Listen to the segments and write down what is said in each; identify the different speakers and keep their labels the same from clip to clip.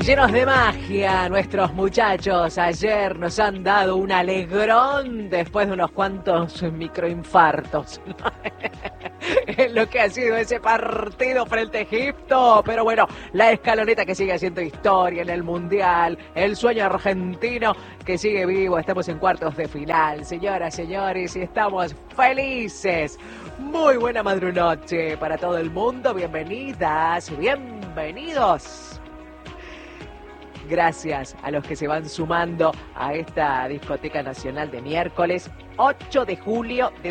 Speaker 1: Llenos de magia, nuestros muchachos ayer nos han dado un alegrón después de unos cuantos microinfartos. En lo que ha sido ese partido frente a Egipto. Pero bueno, la escaloneta que sigue haciendo historia en el Mundial, el sueño argentino que sigue vivo. Estamos en cuartos de final, señoras, señores, y estamos felices. Muy buena madrunoche para todo el mundo. Bienvenidas, bienvenidos. Gracias a los que se van sumando a esta discoteca nacional de miércoles 8 de julio de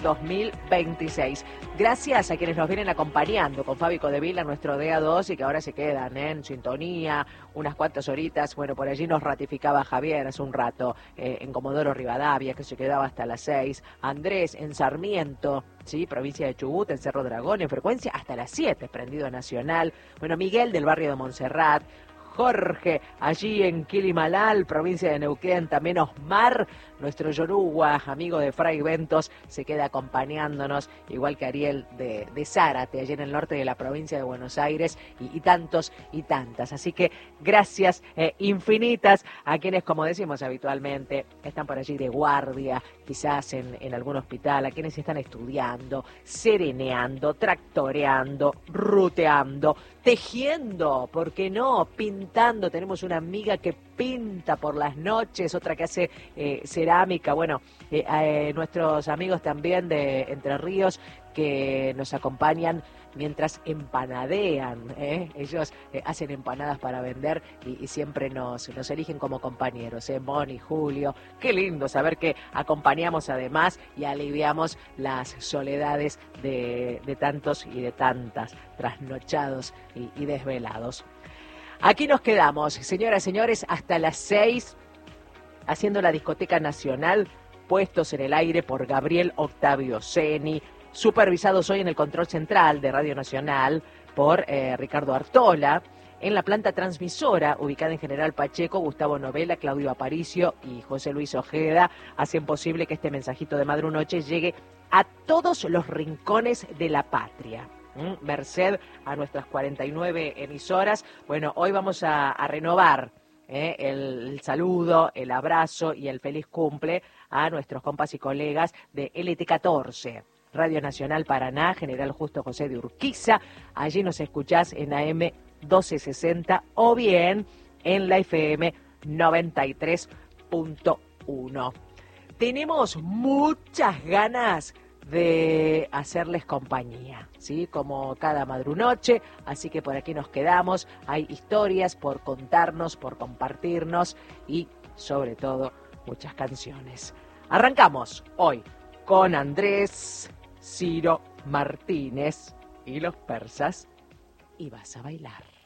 Speaker 1: 2026. Gracias a quienes nos vienen acompañando con Fabi Codevila, nuestro DA2, y que ahora se quedan en sintonía unas cuantas horitas. Bueno, por allí nos ratificaba Javier hace un rato en Comodoro Rivadavia, que se quedaba hasta las 6. Andrés en Sarmiento, ¿sí? Provincia de Chubut, en Cerro Dragón, en frecuencia hasta las 7, prendido nacional. Bueno, Miguel del barrio de Montserrat. Jorge, allí en Quilimalal, provincia de Neuquén, también Osmar, nuestro yoruba, amigo de Fray Ventos, se queda acompañándonos, igual que Ariel de Zárate, allí en el norte de la provincia de Buenos Aires, y tantos y tantas. Así que gracias infinitas a quienes, como decimos habitualmente, están por allí de guardia, quizás en algún hospital, a quienes están estudiando, sereneando, tractoreando, ruteando, tejiendo, ¿por qué no? Pintando. Tenemos una amiga que pinta por las noches, otra que hace cerámica. Bueno, nuestros amigos también de Entre Ríos que nos acompañan mientras empanadean, ellos hacen empanadas para vender y siempre nos eligen como compañeros, Moni, Julio. Qué lindo saber que acompañamos además y aliviamos las soledades de tantos y de tantas trasnochados y desvelados. Aquí nos quedamos, señoras y señores, hasta las 6, haciendo la discoteca nacional, puestos en el aire por Gabriel Octavio Ceni, supervisados hoy en el control central de Radio Nacional por Ricardo Artola. En la planta transmisora, ubicada en General Pacheco, Gustavo Novela, Claudio Aparicio y José Luis Ojeda hacen posible que este mensajito de Madrunoche llegue a todos los rincones de la patria. Merced a nuestras 49 emisoras. Bueno, hoy vamos a renovar el saludo, el abrazo y el feliz cumple a nuestros compas y colegas de LT14. Radio Nacional Paraná, General Justo José de Urquiza. Allí nos escuchás en AM 1260 o bien en la FM 93.1. Tenemos muchas ganas de hacerles compañía, ¿sí? Como cada madrunoche, así que por aquí nos quedamos. Hay historias por contarnos, por compartirnos y, sobre todo, muchas canciones. Arrancamos hoy con Andrés Ciro Martínez y los persas, y vas a bailar.